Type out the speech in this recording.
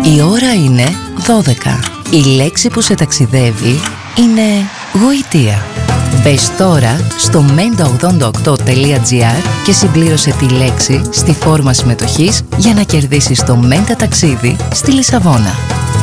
Η ώρα είναι 12. Η λέξη που σε ταξιδεύει είναι γοητεία. Μπες τώρα στο menta88.gr και συμπλήρωσε τη λέξη στη φόρμα συμμετοχής για να κερδίσεις το Menta ταξίδι στη Λισαβόνα.